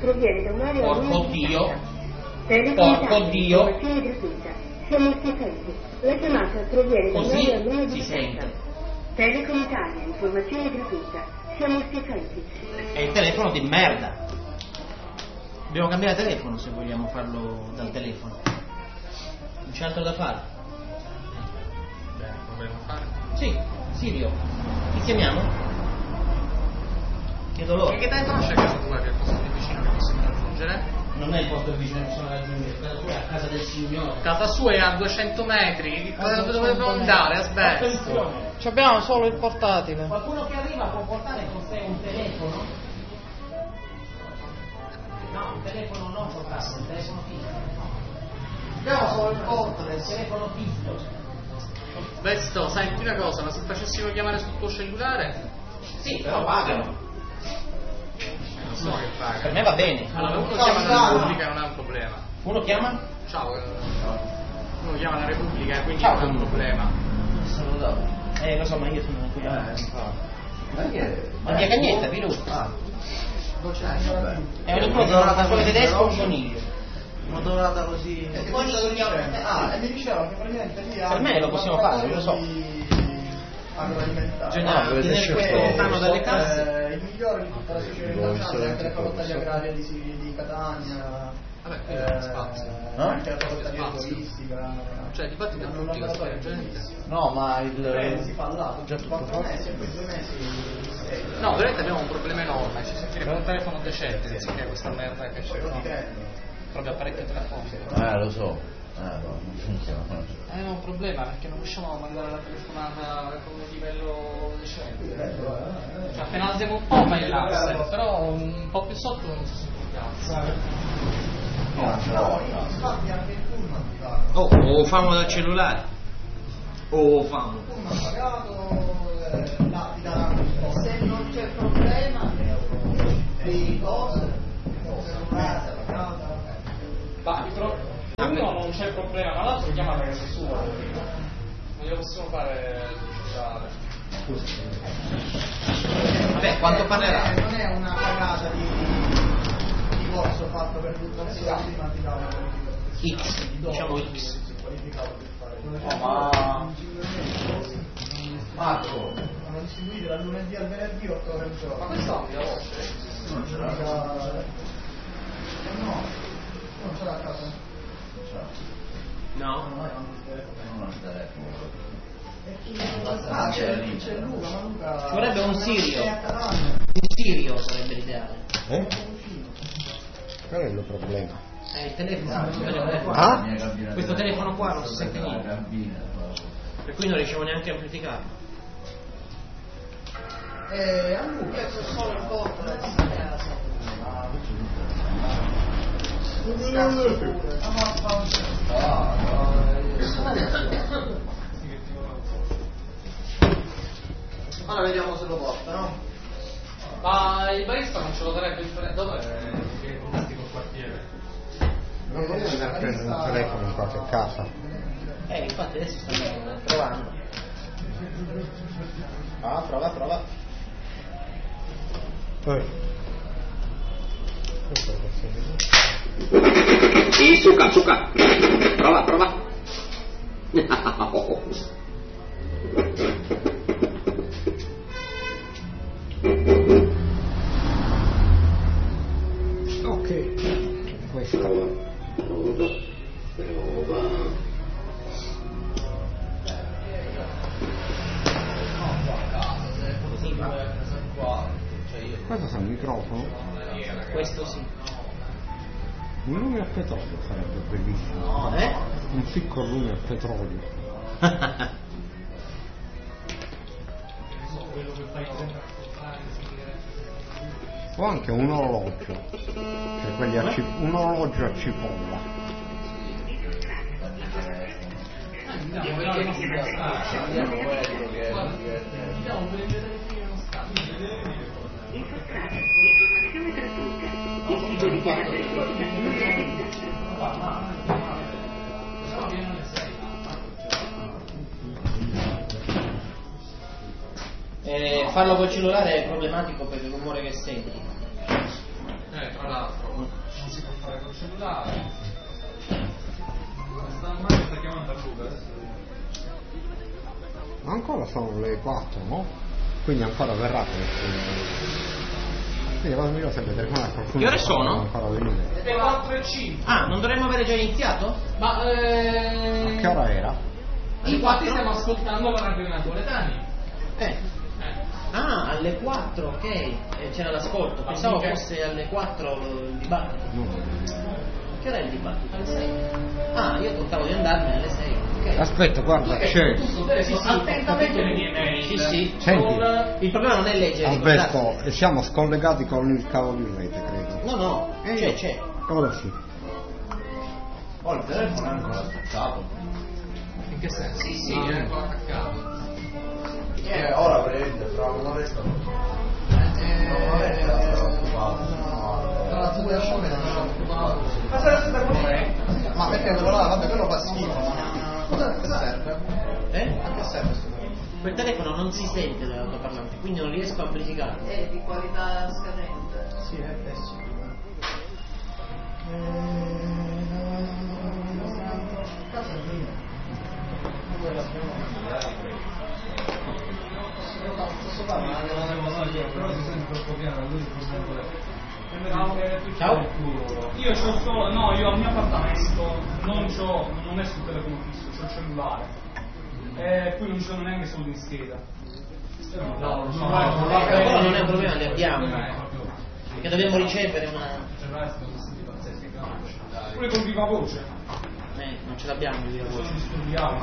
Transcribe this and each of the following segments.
proviene da un'area Porco Dio. Porco Dio. Siamo stupenti. La chiamata proviene da un'area non si sente. Telecom Italia, informazione gratuita. Siamo stupenti. È il telefono di merda. Dobbiamo cambiare telefono se vogliamo farlo dal telefono. Non c'è altro da fare. Bene, proviamo a fare. Sì, Sirio. Ti chiamiamo? Chiedo loro. Che telefono c'è a casa tua che è il posto più vicino che possiamo raggiungere? Non è il posto più vicino che sono raggiungere, casa tua è a casa del signore. Casa sua è a 200 metri, dove dobbiamo andare? Aspetta. Attenzione. Ci abbiamo solo il portatile. Qualcuno che arriva può portare con sé un telefono? No, un telefono non portatile, un telefono fisso. Abbiamo solo il portatile, il telefono fisso. Vesto, senti una cosa, ma se facessimo chiamare sul tuo cellulare? Sì, però pagano. Non so che paga. Per me va bene. Allora, uno chiama la Repubblica non è un problema. Uno chiama? Ciao. Uno chiama la Repubblica, quindi Ciao. non è un problema. Lo so, ma io sono un coglione. Ma Ma via Cagnetta, Piru. Ah. È un incontro tra un tedesco e un coniglio. Motorata così. Ah, e mi dicevano che praticamente lì Per me lo possiamo fare, io lo so. Agroalimentare. Bisogna tenere questo lontano dalle casse. Il migliore di tutta la società internazionale, anche la facoltà di agraria di Catania. Vabbè, qui non c'è spazio. Anche la facoltà di egoistica. Cioè, di fatti da tutti questa gente. No, ma si fa là, già 4 mesi e poi 2 mesi. No, veramente abbiamo un problema enorme, ci servirebbe un telefono decente, anziché questa merda che c'è qua. Proprio apparecchio telefonico. Lo so. Non funziona. È un problema perché non riusciamo a mandare la telefonata con un livello decente. Cioè, appena alziamo un po' fai l'asse, però un po' più sotto non si sente un cazzo. Infatti anche il pullman ti va. Oh, famo dal cellulare. Famo. Il pullman pagato, là ti daranno risposta. Se non c'è problema, di cose, casa, pagata. Uno non c'è problema, ma l'altro chiama la casa sua. Non glielo possiamo fare sociale. Vabbè, quanto parlerà? Non è una pagata di corso fatto per tutta la società, ma ti danno X, diciamo X. Marco, sono distribuiti dal lunedì al venerdì 8 ore al giorno. Ma questa è la voce? Non ce l'ha. No, non ce l'ha a casa. No? Non c'è Luca, ma Luca. Ci vorrebbe un Sirio. Un Sirio sarebbe l'ideale. Qual è il problema? Il telefono, questo telefono qua. Ah? Questo telefono qua non si sente niente. Per cui non riusciamo neanche a amplificarlo. A Luca c'è solo il corpo. Ora vediamo se lo porta, no? Ma il barista non ce lo darebbe il telefono? Dov'è il fantastico quartiere? Non volevo andare a prendere un telefono in qualche casa. Infatti adesso stanno provando. Prova. Sì, succa. Prova. Ok, questa Prova. Questo è un microfono? Questo sì. Un lume a petrolio sarebbe bellissimo. Un piccolo lume a petrolio. O anche un orologio, cioè quelli un orologio a cipolla. Farlo col cellulare è problematico per il rumore che senti. Tra l'altro, non si può fare col cellulare. Sta chiamando a Luca adesso. Ma ancora sono le 4, no? Quindi ancora verrà questo. Quindi quando mi devo sempre telefonare a qualcuno. Che ore sono? Ancora venire. Le 4:05. Ah, non dovremmo avere già iniziato? Ma Che ora era? infatti stiamo ascoltando la radio napoletani. Ah, alle 4, ok. C'era l'ascolto. Pensavo fosse alle 4 il dibattito. No. Che era il dibattito? Alle 6. Ah, io contavo di andarmene alle 6. Ok. Aspetta, guarda, c'è. Attentamente le mie mail. Sì. Senti. Il problema non è leggere. Alberto, siamo scollegati con il cavo di rete, credo. No, c'è. Ora sì. Oh, il telefono è ancora attaccato. In che senso? Sì, è ancora attaccato. Ora prende, fra un'oretta. Ma perché quello là, vabbè, quello fa schifo, ma cosa serve? A che serve questo? Quel telefono non si sente dall'altoparlante, quindi non riesco a amplificarlo. È di qualità scadente. Sì, è pessimo. Ciao. Io c'ho solo, no, io al mio appartamento non è sul telefono fisso, c'ho il cellulare. E poi non ci sono neanche soldi in scheda. Però non è un problema, li abbiamo. Perché dobbiamo ricevere una. Pure con viva voce. Non ce l'abbiamo di viva Sono voce. disturbiati.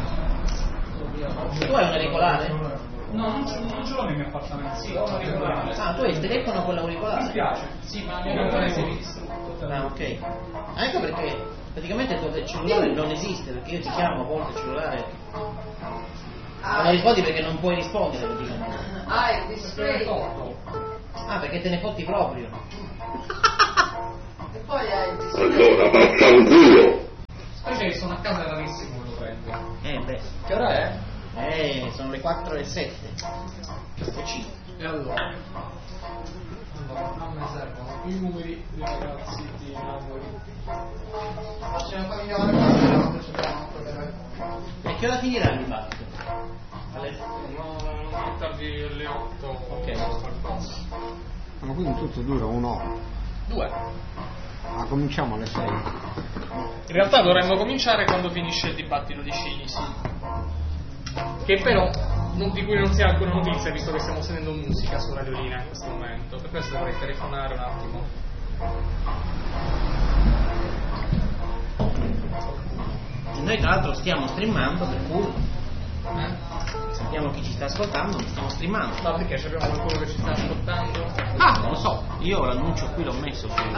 Tu hai un auricolare? No, non ce l'ho nei miei appartamenti. Sì, ho un auricolare. Ah, tu hai il telefono con l'auricolare? Mi spiace. Sì, ma il mio auricolare si è distrutto. Ah, ok. Ecco perché praticamente il tuo cellulare non esiste, perché io ti chiamo a volte il cellulare. Non rispondi perché non puoi rispondere praticamente. Il display. Ah, perché te ne fotti proprio. E poi hai il display. Allora vaffanculo. Specie che sono a casa è rarissimo lo prendo. Beh. Che ora è? Sono le 4:07. E 5. E allora? Non mi servono i numeri dei ragazzi di Napoli. Facciamo poi chiamare quando ci abbiamo E che ora finirà il dibattito? Non tardi alle 8. Ok, qualcosa. Ma quindi tutto dura un'ora. 2. Ma cominciamo alle 6. In realtà dovremmo cominciare quando finisce il dibattito di Cinisi, che però di cui non si ha alcuna notizia, visto che stiamo sentendo musica su Radiolina in questo momento. Per questo dovrei telefonare un attimo. Noi tra l'altro stiamo streamando, per cui sappiamo chi ci sta ascoltando, stiamo streamando. Ma perché abbiamo qualcuno che ci sta ascoltando? Ah, non lo so, io l'annuncio qui l'ho messo su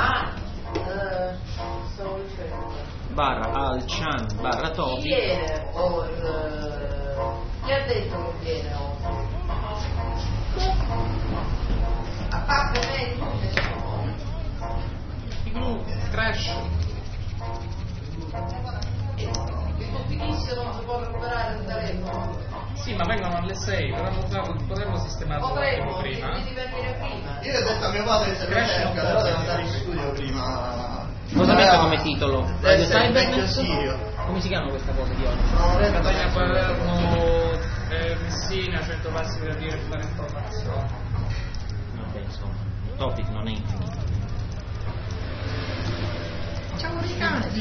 stavo dicendo. /Alchan /Topi. Chi viene chi ha detto che viene oggi? A parte me, nessuno. I gruppi, Crash. E finissero, non si può recuperare il telefono. Sì, ma vengono alle 6, potremmo sistemarlo un attimo prima. Devi venire prima. Io ho detto a mio padre che però devo andare in studio prima. Cosa metto come titolo? Deve essere il Cybernet? vecchio Sirio. Come si chiama questa cosa di oggi? Catania Palermo, Messina, 100 passi per dire fare informazione. Vabbè, insomma, il topic non è infinito. Facciamo dei cani.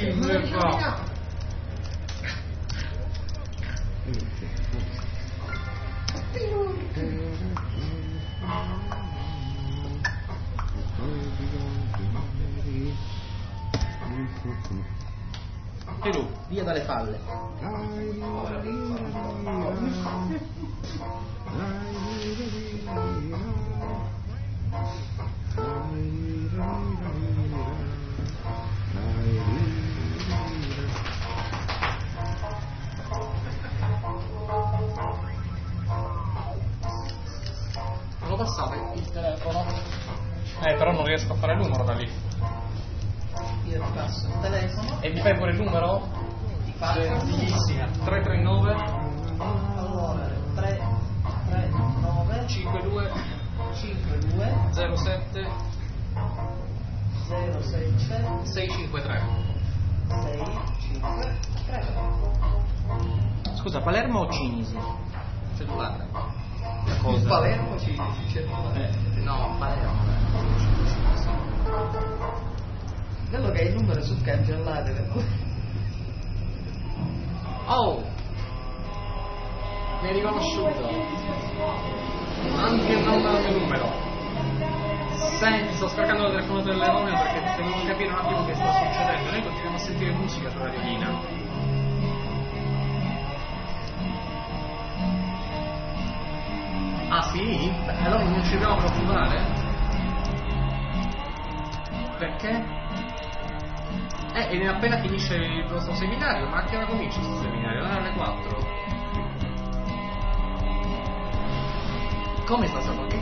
Perù, via dalle falle. Non lo passate il telefono? Però non riesco a fare il numero da lì. Io ti passo il telefono. E mi fai pure il numero? Ti faccio Gentilissima. 339 allora 339 52 52 07 063 653. 653. Scusa, Palermo o Cinisi? Cellulare. Cosa? Palermo Cinisi, cellulare. No, Palermo. Quello che è il numero sul cancellato. Oh! Mi hai riconosciuto. Anche il numero. Senti, sto scaricando la telefonata dell'Eronia perché devo capire un attimo che sta succedendo. Noi continuiamo a sentire musica su Radiolina. Ah sì? Beh, allora non ci dobbiamo preoccupare? Perché? E appena finisce il vostro seminario, ma a che ora comincia questo seminario? Alle 4. Come sta stato? Che